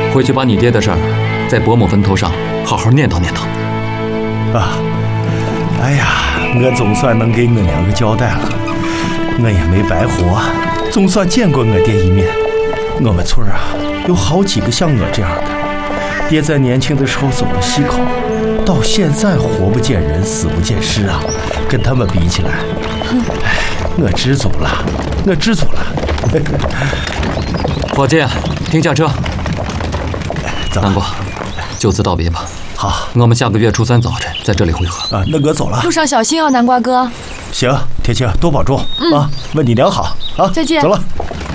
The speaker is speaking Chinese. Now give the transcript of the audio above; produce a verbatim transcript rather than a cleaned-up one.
回去把你爹的事儿，在伯母坟头上好好念叨念叨。 啊，哎呀，我总算能给我两个交代了，我也没白活，总算见过我爹一面。我们村啊，有好几个像我这样的，爹在年轻的时候走了西口，到现在活不见人，死不见尸啊，跟他们比起来，哎，我知足了，我知足了。 伙计，停下车。 南瓜，就此道别吧。 好， 我们下个月初三早晨在这里会合。 啊，那我走了。 路上小心哦，南瓜哥。 行，天晴多保重、嗯、啊！问你娘好啊！ 再见。 走了。